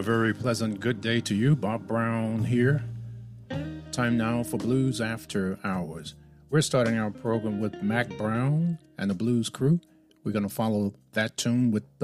very pleasant good day to you. Bob Brown here. Time now for Blues After Hours. We're starting our program with Mac Brown and the Blues Crew. We're going to follow that tune with